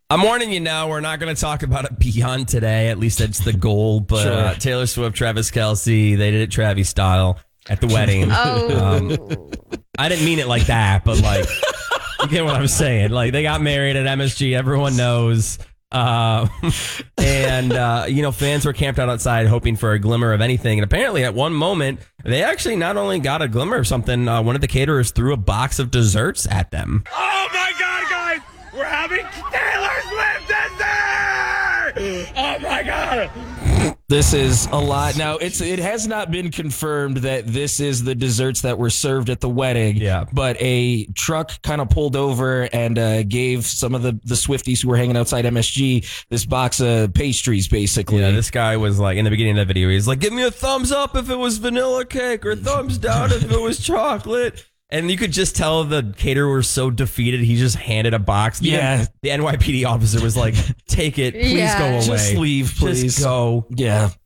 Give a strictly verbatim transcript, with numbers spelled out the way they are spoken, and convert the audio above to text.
I'm warning you now, we're not going to talk about it beyond today. At least that's the goal. But Sure. uh, Taylor Swift, Travis Kelce, they did it Travis style at the wedding. Oh. Um, I didn't mean it like that, but like, you get what I'm saying. Like, they got married at M S G. Everyone knows. Uh, and, uh, you know, fans were camped out outside hoping for a glimmer of anything. And apparently at one moment, they actually not only got a glimmer of something, uh, one of the caterers threw a box of desserts at them. Oh my God, guys! We're having Taylor Swift dessert! Oh my God! This is a lot. Now, it's it has not been confirmed that this is the desserts that were served at the wedding. Yeah. But a truck kind of pulled over and uh, gave some of the, the Swifties who were hanging outside M S G this box of pastries, basically. Yeah, this guy was like, in the beginning of the video, he's like, give me a thumbs up if it was vanilla cake or thumbs down if it was chocolate. And you could just tell the caterer was so defeated, he just handed a box. Yeah. Even the N Y P D officer was like, take it, please Yeah. go away. Just leave, please. Just go. Yeah.